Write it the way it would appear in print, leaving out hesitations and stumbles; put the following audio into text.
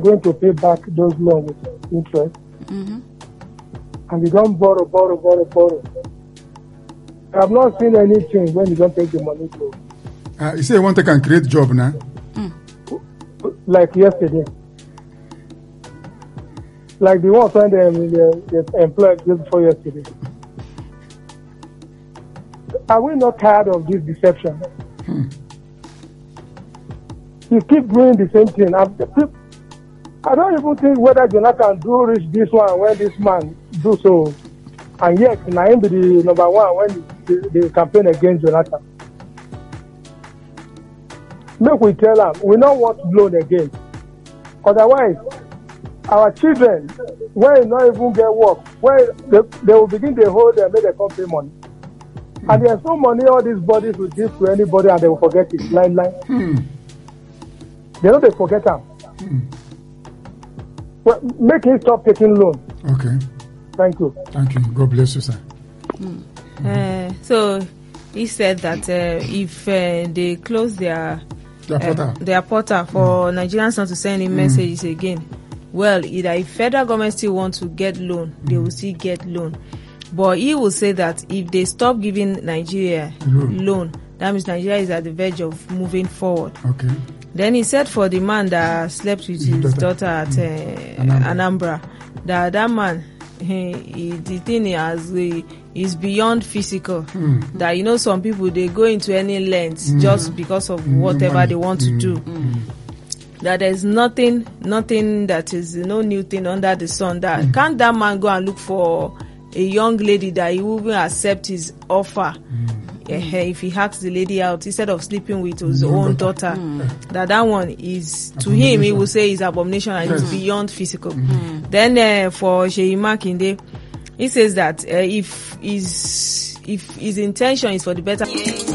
going to pay back those loans with interest. And you don't borrow. I have not seen anything when you don't take the money to. You say you want to can create job now? Like yesterday. Like the ones when they employed just before yesterday. Are we not tired of this deception? You keep doing the same thing. I don't even think whether Jonathan do reach this one when this man do so. And yet, I be the number one when the campaign against Jonathan. Make we tell them, we don't want loan again. Otherwise, our children, when they not even get work, when they will begin to hold and make the company money. And there's no money all these bodies will give to anybody and they will forget it. Line. They know they forget them. Well, make him stop taking loan. Okay. Thank you. Thank you. God bless you, sir. So he said that if they close their portal for Nigerians not to send in messages again, well, either if federal government still want to get loan, they will still get loan. But he will say that if they stop giving Nigeria loan, that means Nigeria is at the verge of moving forward. Okay. Then he said for the man that slept with his daughter at Anambra, that man, the thing is beyond physical. That some people they go into any lengths just because of whatever they want to do. That there's nothing that is no new thing under the sun. That can't that man go and look for a young lady that he will even accept his offer? If he hacks the lady out instead of sleeping with his own daughter, that one is to him he will say is abomination and it's beyond physical. Then for Seyi Makinde, he says that if his intention is for the better